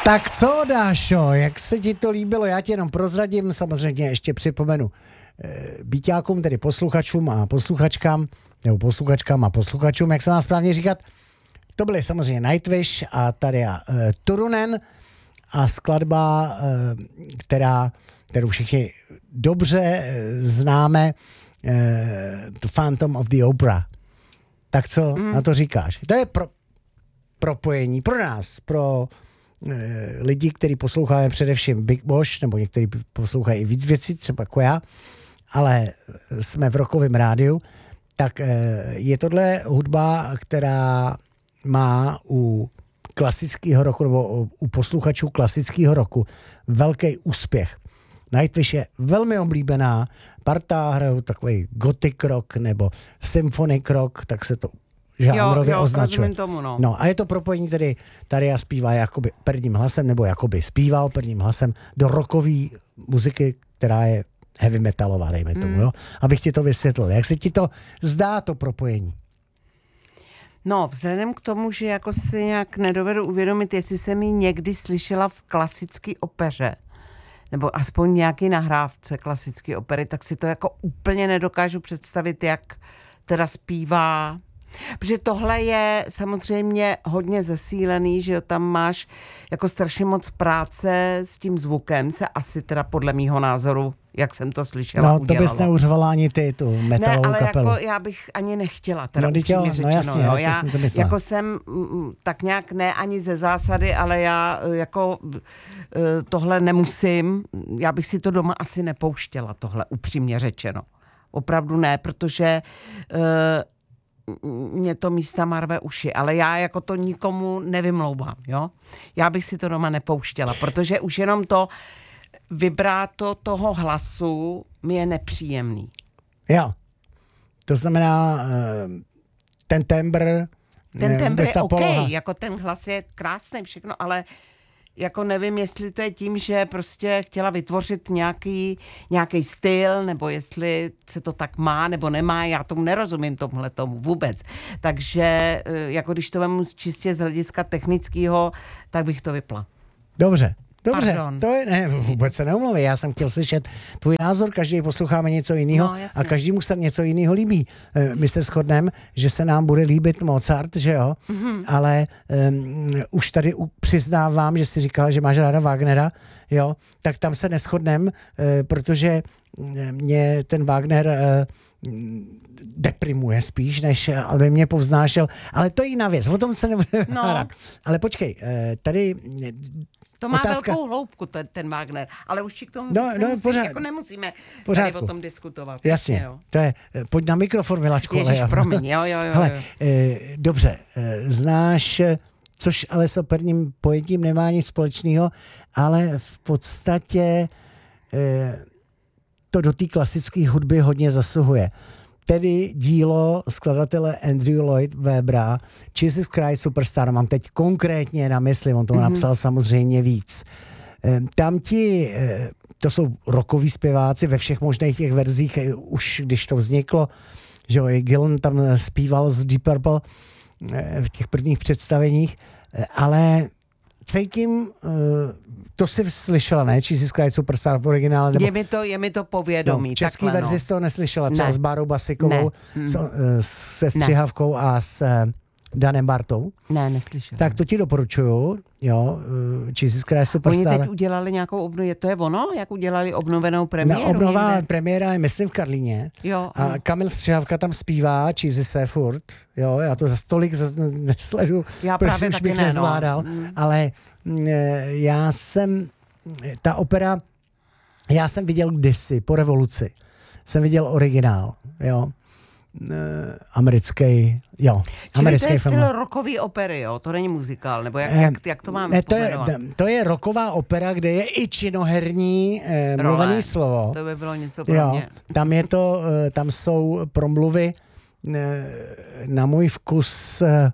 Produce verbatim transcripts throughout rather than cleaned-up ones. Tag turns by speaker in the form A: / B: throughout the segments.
A: Tak co, Dášo, jak se ti to líbilo? Já ti jenom prozradím, samozřejmě ještě připomenu býťákům, tedy posluchačům a posluchačkám, nebo posluchačkám a posluchačům, jak se má správně říkat. To byly samozřejmě Nightwish a tady uh, Turunen a skladba, uh, která, kterou všichni dobře uh, známe, uh, The Phantom of the Opera. Tak co mm. na to říkáš? To je pro, propojení pro nás, pro uh, lidi, kteří poslouchají především Big Boss, nebo někteří poslouchají víc věcí, třeba jako já, ale jsme v rockovém rádiu, tak uh, je tohle hudba, která má u klasického roku, nebo u posluchačů klasického roku velký úspěch. Nightwish je velmi oblíbená parta, hrajou takový gothic rock nebo symphonic rock, tak se to žánrově jo, jo, označuje.
B: Tomu, no.
A: no a je to propojení tedy, tady já zpívá jakoby prvním hlasem, nebo jakoby zpíval prvním hlasem do rockové muziky, která je heavy metalová, dejme tomu, mm. jo? Abych ti to vysvětlil. Jak se ti to zdá, to propojení?
B: No, vzhledem k tomu, že jako si nějak nedovedu uvědomit, jestli jsem ji někdy slyšela v klasické opeře, nebo aspoň nějaký nahrávce klasické opery, tak si to jako úplně nedokážu představit, jak teda zpívá. Protože tohle je samozřejmě hodně zesílený, že jo, tam máš jako strašně moc práce s tím zvukem, se asi teda podle mýho názoru, jak jsem to slyšela,
A: no,
B: udělalo.
A: No, to bys neuřvala ani ty, tu metalovou
B: kapelu. Ne, ale
A: kapelu.
B: jako já bych ani nechtěla, teda
A: no,
B: upřímně řečeno.
A: No jasně,
B: jo.
A: já
B: Já
A: jsem to
B: jako jsem m, tak nějak ne ani ze zásady, ale já jako tohle nemusím, já bych si to doma asi nepouštěla, tohle upřímně řečeno. Opravdu ne, protože uh, mě to místa marve uši, ale já jako to nikomu nevymlouvám, jo. Já bych si to doma nepouštěla, protože už jenom to vibráto toho hlasu mi je nepříjemný.
A: Jo. To znamená ten tembr.
B: Ten tembr je OK, poloha. Jako ten hlas je krásný všechno, ale jako nevím, jestli to je tím, že prostě chtěla vytvořit nějaký, nějaký styl, nebo jestli se to tak má, nebo nemá, já tomu nerozumím tomhle tomu vůbec. Takže jako když to vemu čistě z hlediska technického, tak bych to vypla.
A: Dobře. Dobře,
B: Pardon.
A: to je, ne, vůbec se neumluví, já jsem chtěl slyšet tvůj názor, každý posloucháme něco jiného
B: no,
A: a každému se něco jiného líbí. My se shodneme, že se nám bude líbit Mozart, že jo, mm-hmm. ale um, už tady přiznávám, že jsi říkala, že máš ráda Wagnera, jo, tak tam se neshodneme, uh, protože mě ten Wagner uh, deprimuje spíš, než aby mě povznášel, ale to je jiná věc, o tom se nebude
B: no.
A: hádat. Ale počkej, uh, tady
B: to má
A: otázka.
B: Velkou hloubku, ten, ten Wagner, ale už k tomu
A: no, no,
B: nemusí,
A: pořád,
B: jako nemusíme
A: pořádku.
B: tady o tom diskutovat.
A: Jasně,
B: jo.
A: to je, pojď na mikrofon, miláčku.
B: Ježiš, ale, promiň, jo, jo, jo.
A: Hele,
B: jo.
A: E, dobře, e, znáš, což ale s operním pojetím nemá nic společného, ale v podstatě e, to do té klasické hudby hodně zasahuje. Tedy dílo skladatele Andrew Lloyd Webbera Jesus Christ Superstar, mám teď konkrétně na mysli, on to mm-hmm. napsal samozřejmě víc. Tam ti, to jsou rockoví zpěváci ve všech možných těch verzích, už když to vzniklo, že jo, Gillan tam zpíval z Deep Purple v těch prvních představeních, ale cítím, to jsi slyšela, ne? Jesus Christ Superstar v originále? Nebo...
B: Je mi to, je mi to povědomí.
A: No, v český
B: takhle,
A: verzi
B: no.
A: jsi to neslyšela, třeba ne. s Bárou Basikovou,
B: ne.
A: s, se Střihavkou ne. a s Danem Bartou.
B: Ne, neslyšela.
A: Tak to ti doporučuju, jo, Jesus Christ Superstar.
B: Oni teď udělali nějakou obnovu, to je ono, jak udělali obnovenou premiéru?
A: No, obnová
B: někde?
A: premiéra je, myslím, v Karlíně.
B: Jo.
A: A Kamil Střihavka tam zpívá Jesusé furt, jo, já to za stolik nesledu,
B: já
A: protože už bych
B: ne,
A: nezvládal,
B: no.
A: ale já jsem, ta opera, já jsem viděl kdysi, po revoluci, jsem viděl originál, jo, americký, jo,
B: Čili
A: americký
B: to je
A: film.
B: styl rockový opery, jo, to není muzikál, nebo jak, jak, jak to máme
A: ne, to je,
B: pomenovat?
A: to je rocková opera, kde je i činoherní eh, mluvený slovo.
B: To by bylo něco pro
A: jo,
B: mě.
A: Tam je to, eh, tam jsou promluvy eh, na můj vkus eh,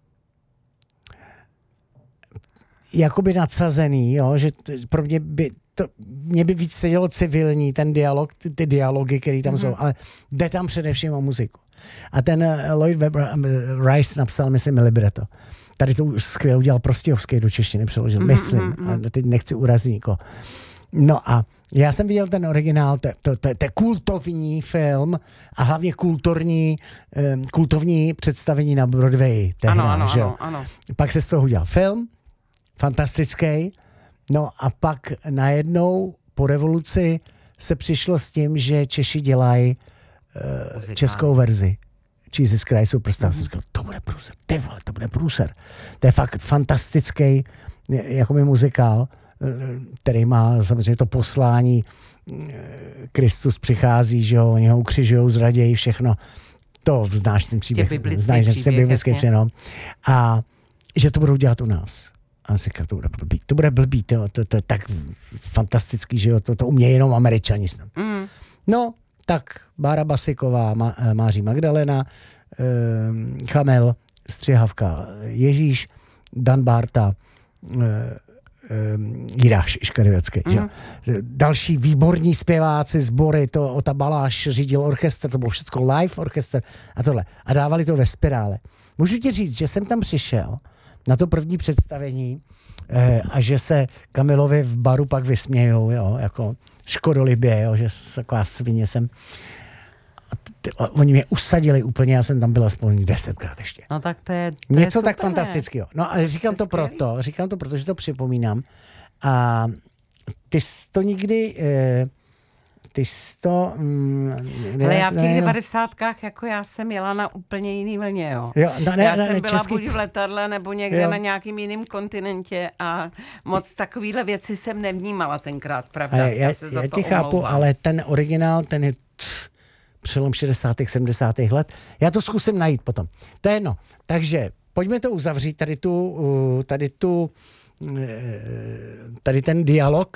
A: jakoby nadsazený, jo, že t, pro mě by to, mě by víc sedělo civilní, ten dialog, ty, ty dialogy, které tam mm-hmm. jsou, ale jde tam především o muziku. A ten Lloyd Webber Rice napsal, myslím, libretto. tady to už skvěle udělal Prostějovský, do češtiny přeložil, mm-hmm, myslím, mm-hmm. a teď nechci urazit nikoho. No a já jsem viděl ten originál, to, to, to, to je kultovní film a hlavně kulturní, um, kultovní představení na Broadway. Tehdy,
B: ano, ano,
A: že?
B: ano, ano.
A: Pak se z toho udělal film, fantastický, no a pak najednou po revoluci se přišlo s tím, že Češi dělají uh, českou verzi. Jesus Christ Superstar. Mm-hmm. Jsem říkal, to bude průser, ty vole, to bude průser. To je fakt fantastický jakoby muzikál, který má samozřejmě to poslání, Kristus přichází, že ho, oni ho ukřižujou, zradějí, všechno. To znáš ten příběh. Znáš ten biblický příběh, no. A že to budou dělat u nás. A si říkal, to bude blbý. To bude blbý, to, to, to je tak fantastický, že jo, to, to umějí jenom Američani. Mm. No, tak Bára Basiková, Má, Máří Magdalena, eh, Chamel, Střihavka, Ježíš, Dan Bárta, eh, Jiráš Iškariocký. Mm. Další výborní zpěváci, sbory, to Ota Baláš řídil orchestr, to bylo všechno live orchestr a tohle. A dávali to ve spirále. Můžu ti říct, že jsem tam přišel na to první představení eh, a že se Kamilovi v baru pak vysmějou, jo, jako škodolibě, jo, že taková svině jsem. Ty, oni mě usadili úplně, já jsem tam byl aspoň desetkrát ještě.
B: No tak to je to
A: něco
B: je
A: tak
B: super,
A: fantastického. No ale říkám to, to proto, říkám to proto, že to připomínám. A ty jsi to nikdy, eh, ty jsi to... Mm,
B: ale já v těch devadesátkách, jako já jsem jela na úplně jiný vlně, jo.
A: jo no, ne,
B: já
A: ne,
B: jsem
A: ne,
B: byla
A: český...
B: buď v letadle, nebo někde
A: jo.
B: na nějakým jiným kontinentě a moc takovýhle věci jsem nevnímala tenkrát, pravda.
A: Já,
B: já,
A: já,
B: se za
A: já
B: to
A: tě chápu,
B: omlouvám.
A: ale ten originál, ten je tch, přelom šedesátých sedmdesátých let. Já to zkusím najít potom. To je jedno. Takže pojďme to uzavřít, tady tu, tady tu, tady ten dialog,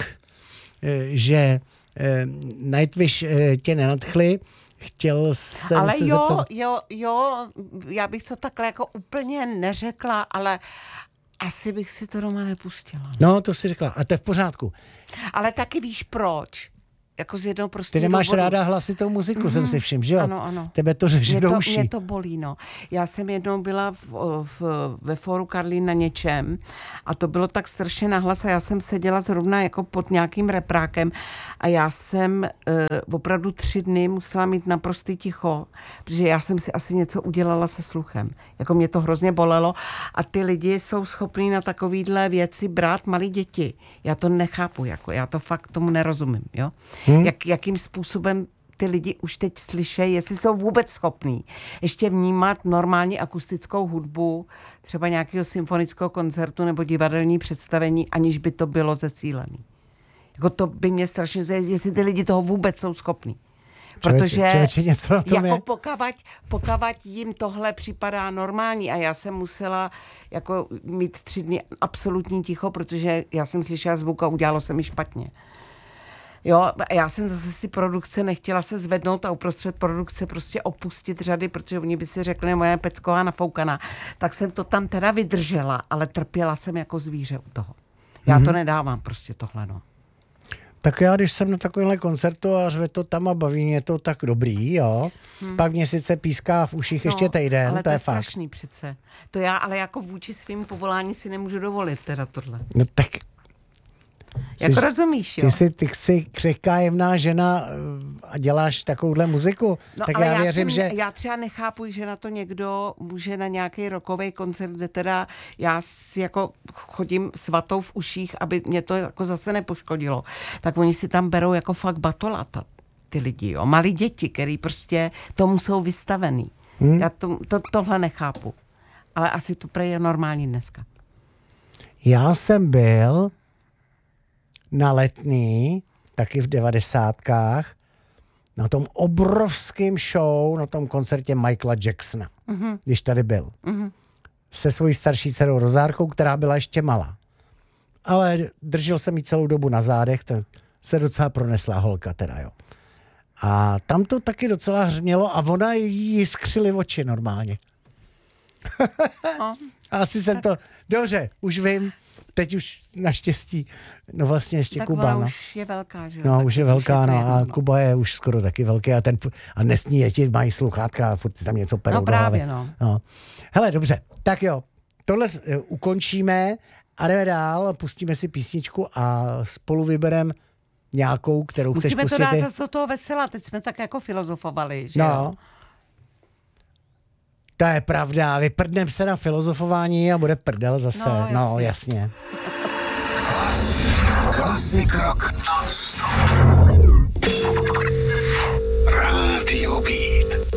A: že Nightwish tě nenadchli, chtěl jsem
B: ale
A: se
B: jo,
A: zeptat...
B: jo, jo, já bych to takhle jako úplně neřekla, ale asi bych si to doma nepustila.
A: No, to si řekla, a to je v pořádku.
B: Ale taky víš proč. Jako z jednoho prostě
A: Ty nemáš
B: důvodu.
A: ráda hlasitou muziku, mm-hmm. jsem si všiml, že jo?
B: Ano, ano.
A: Tebe to řeší do
B: to,
A: uší.
B: mě to bolí, no. Já jsem jednou byla v, v, ve fóru Karlín na něčem a to bylo tak strašně nahlas a já jsem seděla zrovna jako pod nějakým reprákem a já jsem uh, opravdu tři dny musela mít naprostý ticho, protože já jsem si asi něco udělala se sluchem. Jako mě to hrozně bolelo a ty lidi jsou schopní na takovýhle věci brát malí děti. Já to nechápu, jako já to fakt tomu nerozumím, jo. Hmm. Jak, jakým způsobem ty lidi už teď slyšejí, jestli jsou vůbec schopní ještě vnímat normální akustickou hudbu, třeba nějakého symfonického koncertu nebo divadelní představení, aniž by to bylo zesílený. Jako to by mě strašně zajímalo, jestli ty lidi toho vůbec jsou schopní. Protože
A: člověče, něco na tom
B: jako
A: je.
B: pokavať, pokavať jim tohle připadá normální a já jsem musela jako mít tři dny absolutní ticho, protože já jsem slyšela zvuk a udělalo se mi špatně. Jo, já jsem zase z ty produkce nechtěla se zvednout a uprostřed produkce prostě opustit řady, protože oni by si řekli, moje pecková nafoukaná. Tak jsem to tam teda vydržela, ale trpěla jsem jako zvíře u toho. Já mm-hmm. to nedávám prostě tohle, no.
A: Tak já, když jsem na takovémhle koncertu a řve to tam a baví mě to tak dobrý, jo. Hmm. Pak mě sice píská v uších no, ještě týden,
B: ale
A: to je, je
B: strašný
A: fakt.
B: přece. To já ale jako vůči svým povolání si nemůžu dovolit teda tohle.
A: No tak...
B: Jako
A: jsi,
B: rozumíš, jo?
A: Ty jsi, ty jsi křehká jemná žena a děláš takovouhle muziku,
B: no,
A: tak
B: ale
A: já,
B: já
A: věřím,
B: jsem,
A: že...
B: Já třeba nechápu, že na to někdo může na nějaký rockový koncert, kde teda já si jako chodím s vatou v uších, aby mě to jako zase nepoškodilo. Tak oni si tam berou jako fakt batolata, ty lidi, jo? Malí děti, který prostě tomu jsou vystavený. Hmm. Já to, to, tohle nechápu. Ale asi to prej je normální dneska.
A: Já jsem byl na Letný, taky v devadesátkách, na tom obrovském show, na tom koncertě Michaela Jacksona, mm-hmm. když tady byl. Mm-hmm. Se svojí starší dcerou Rozárkou, která byla ještě malá. Ale držel jsem jí celou dobu na zádech, tak se docela pronesla holka teda, jo. A tam to taky docela hřmělo a ona jí skřily oči normálně.
B: No,
A: asi jsem to... Dobře, už vím. Teď už naštěstí, no vlastně ještě
B: tak
A: Kuba,
B: ona
A: no.
B: už je velká, že jo?
A: No,
B: tak
A: už je velká,
B: už je
A: no, a
B: no.
A: Kuba je už skoro taky velký a ten, a nesmí děti, mají sluchátka a furt si tam něco perou
B: No
A: do
B: právě,
A: hlavy.
B: no.
A: no. Hele, dobře, tak jo, tohle eh, ukončíme a jdeme dál, pustíme si písničku a spolu vybereme nějakou, kterou chceš
B: Musíme
A: pustit.
B: to dát
A: ty.
B: zase do toho vesela, teď jsme tak jako filozofovali, že jo?
A: No. To je pravda, vyprdneme se na filozofování a bude prdel zase.
B: No, jasně.
A: No, jasně.
C: Classic Rock non-stop. Radio Beat.